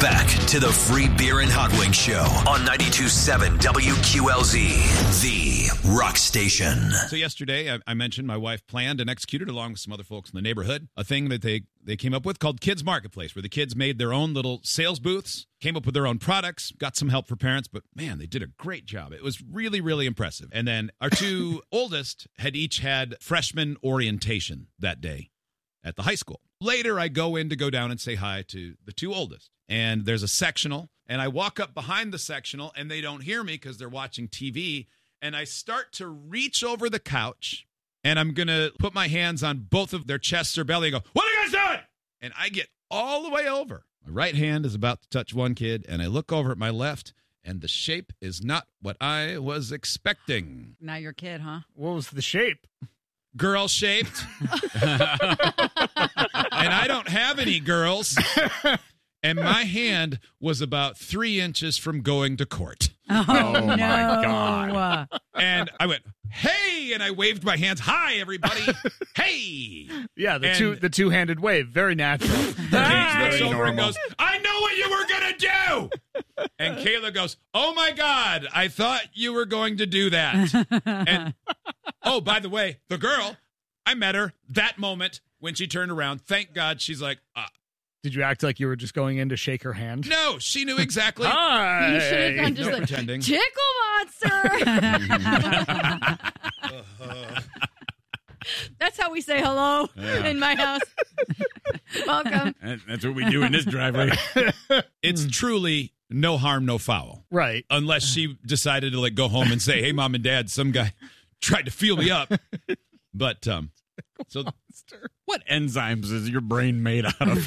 Back to the Free Beer and Hot Wings Show on 92.7 WQLZ, the rock station. So yesterday, I mentioned my wife planned and executed, along with some other folks in the neighborhood, a thing that they came up with called Kids Marketplace, where the kids made their own little sales booths, came up with their own products, got some help for parents, but man, they did a great job. It was really, really impressive. And then our two oldest had each had freshman orientation that day at the high school. Later, I go down and say hi to the two oldest. And there's a sectional, and I walk up behind the sectional, and they don't hear me because they're watching TV. And I start to reach over the couch, and I'm going to put my hands on both of their chests or belly and go, "What are you guys doing?" And I get all the way over. My right hand is about to touch one kid, and I look over at my left, and the shape is not what I was expecting. Not your kid, huh? What was the shape? Girl-shaped. And I don't have any girls. And my hand was about 3 inches from going to court. Oh my no. God. And I went, "Hey!" And I waved my hands. "Hi, everybody." Hey! Yeah, And- the two-handed wave, very natural. Kate looks over and goes, "I know what you were going to do." And Kayla goes, "Oh, my God, I thought you were going to do that." And, oh, by the way, the girl, I met her that moment when she turned around. Thank God she's like, Did you act like you were just going in to shake her hand? no, she knew exactly. Hi. You should have done just No like, pretending. Tickle Monster. That's how we say hello in my house. Welcome. That's what we do in this driveway. It's truly no harm, no foul. Right. Unless she decided to go home and say, "Hey, Mom and Dad, some guy tried to feel me up." But so What enzymes is your brain made out of?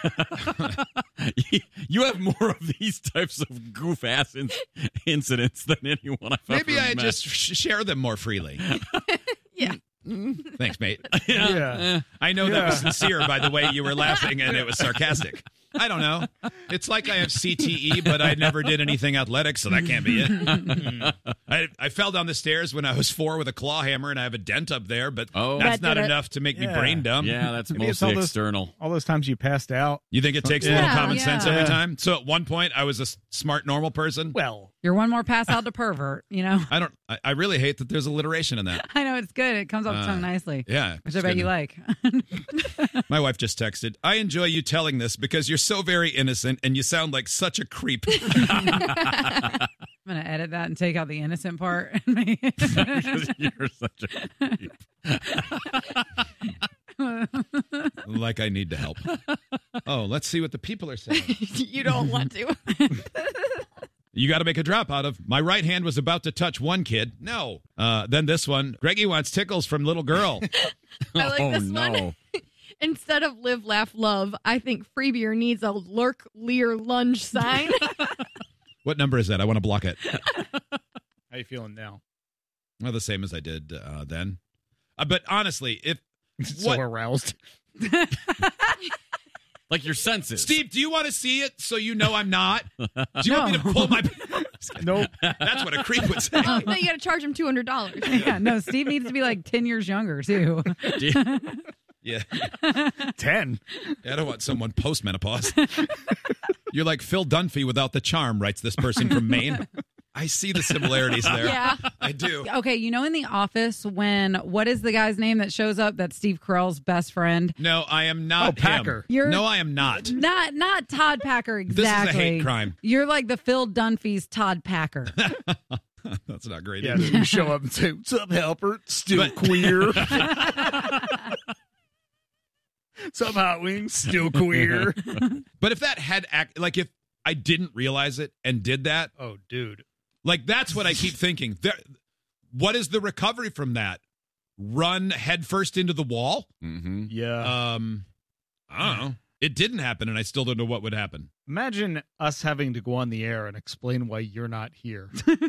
You have more of these types of goof-ass incidents than anyone I've maybe ever I met. just share them more freely. Yeah. Thanks, mate. Yeah. I know that was sincere, by the way you were laughing, and it was sarcastic. I don't know. It's like I have CTE, but I never did anything athletic, so that can't be it. I fell down the stairs when I was 4 with a claw hammer, and I have a dent up there, but Oh. that's That not did it. enough to make me Yeah. brain dumb. Yeah, that's Maybe it's mostly all those- external. All those times you passed out. You think it takes a Yeah. little common sense every Yeah. time? So at one point, I was a smart, normal person. Well, You're one more pass out to pervert, you know? I really hate that there's alliteration in that. I know, it's good. It comes up so nicely. Yeah. Which it's I bet good. you like. My wife just texted, "I enjoy you telling this because you're so very innocent and you sound like such a creep." I'm going to edit that and take out the innocent part. Because you're such a creep. Like I need to help. Oh, let's see what the people are saying. You don't want to. You got to make a drop out of, "My right hand was about to touch one kid." No. Then this one, "Greggy wants tickles from little girl." I like this no. one. Instead of live, laugh, love, I think Free Beer needs a lurk, leer, lunge sign. What number is that? I want to block it. how you feeling now? Well, the same as I did then. But honestly, if So what, aroused. Like your senses. Steve, do you want to see it so you know I'm not? Do you want me to pull my... Nope. That's what a creep would say. Oh, no, you got to charge him $200. Yeah, no, Steve needs to be like 10 years younger, too. Yeah. 10. I don't want someone post-menopause. You're like Phil Dunphy without the charm, writes this person from Maine. I see the similarities there. Yeah. I do. Okay, you know in The Office when, what is the guy's name that shows up that's Steve Carell's best friend? No, I am not Oh, Packer. him. No, I am not. Not Todd Packer, This is exactly. a hate crime. You're like the Phil Dunphy's Todd Packer. That's not great Yeah, either. you show up and say, "What's up, helper? Still But- queer." Some hot wings, still queer. But if that had if I didn't realize it and did that, Oh, dude. that's what I keep thinking. What is the recovery from that? Run headfirst into the wall? Mm-hmm. Yeah. I don't know. It didn't happen, and I still don't know what would happen. Imagine us having to go on the air and explain why you're not here.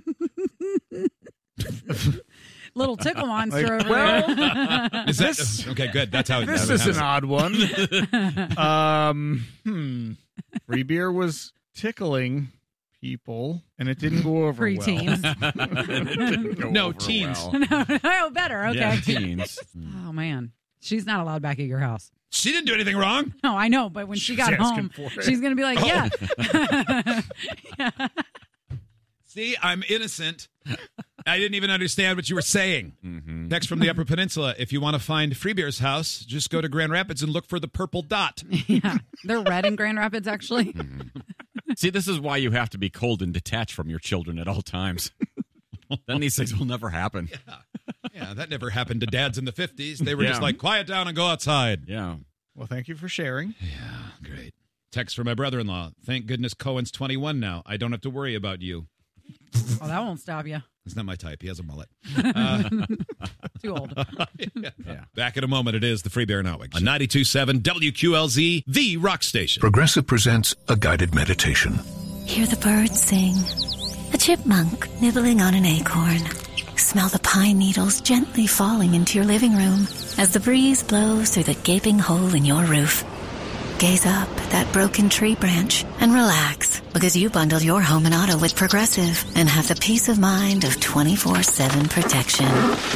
Little tickle monster Like, over well, there. Is that okay? Good. That's how. This that is an happens. odd one. Free Beer was tickling people, and it didn't go over well. Preteens. No, teens. Oh, better. Okay. Yeah, teens. Oh, man. She's not allowed back at your house. She didn't do anything wrong. No, I know, but when she got asking home, for it. she's going to be like, yeah. See, I'm innocent. I didn't even understand what you were saying. Mm-hmm. Next from the Upper Peninsula, if you want to find Free Beer's house, just go to Grand Rapids and look for the purple dot. Yeah. They're red in Grand Rapids, actually. See, this is why you have to be cold and detached from your children at all times. Then these things will never happen. Yeah, that never happened to dads in the 50s. They were just Yeah. like, quiet down and go outside. Yeah. Well, thank you for sharing. Yeah, great. Text from my brother-in-law. Thank goodness Cohen's 21 now. I don't have to worry about you. Oh, that won't stop you. It's not my type. He has a mullet. Too old. Yeah. Back in a moment, it is the Free Beer and Outwig. On 92.7 WQLZ, the rock station. Progressive presents a guided meditation. Hear the birds sing. A chipmunk nibbling on an acorn. Smell the pine needles gently falling into your living room as the breeze blows through the gaping hole in your roof. Gaze up at that broken tree branch and relax because you bundled your home and auto with Progressive and have the peace of mind of 24/7 protection.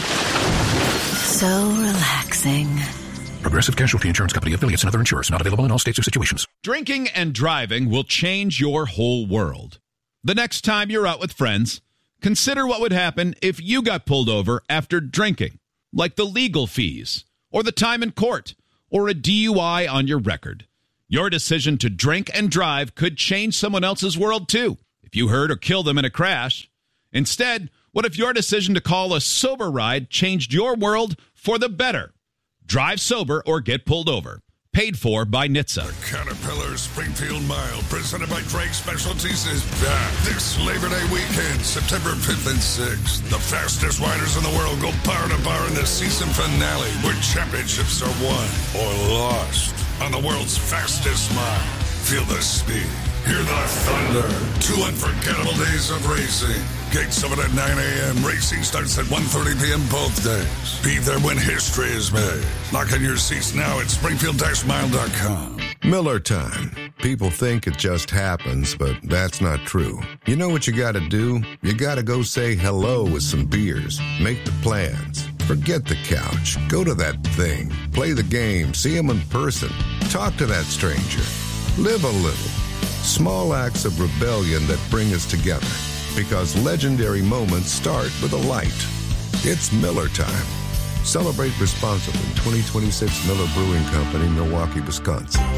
So relaxing. Progressive Casualty Insurance Company, affiliates, and other insurers. Not available in all states or situations. Drinking and driving will change your whole world. The next time you're out with friends, consider what would happen if you got pulled over after drinking, like the legal fees, or the time in court, or a DUI on your record. Your decision to drink and drive could change someone else's world, too, if you hurt or kill them in a crash. Instead, what if your decision to call a sober ride changed your world for the better? Drive sober or get pulled over. Paid for by NHTSA. Caterpillar Springfield Mile, presented by Drake Specialties, is back this Labor Day weekend, September 5th and 6th. The fastest riders in the world go bar to bar in the season finale, where championships are won or lost on the world's fastest mile. Feel the speed, hear the thunder. 2 unforgettable days of racing. Gates open at 9 a.m. Racing starts at 1:30 p.m. both days. Be there when history is made. Lock in your seats now at Springfield-Mile.com. Miller time. People think it just happens, but that's not true. You know what you gotta do? You gotta go say hello with some beers. Make the plans. Forget the couch. Go to that thing. Play the game. See him in person. Talk to that stranger. Live a little. Small acts of rebellion that bring us together. Because legendary moments start with a light. It's Miller time. Celebrate responsibly. 2026 Miller Brewing Company, Milwaukee, Wisconsin.